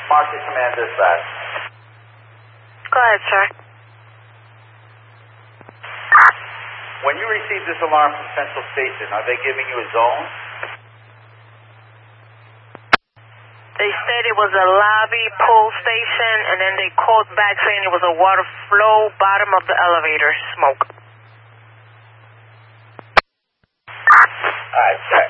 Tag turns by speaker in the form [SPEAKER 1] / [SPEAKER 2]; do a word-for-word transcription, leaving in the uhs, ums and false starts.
[SPEAKER 1] Market Command Dispatch.
[SPEAKER 2] Go ahead, sir.
[SPEAKER 1] When you received this alarm from Central Station, are they giving you a zone?
[SPEAKER 2] They said it was a lobby pull station, and then they called back saying it was a water flow, bottom of the elevator, smoke.
[SPEAKER 1] Alright, check.